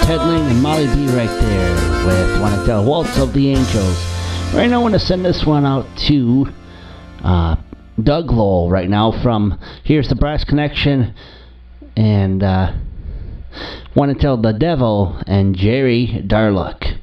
Ted Lane and Molly B right there with Wanna Tell Waltz of the Angels. Right now I want to send this one out to Doug Lowell right now from Here's the Brass Connection, and Want to Tell the Devil and Jerry Darluck.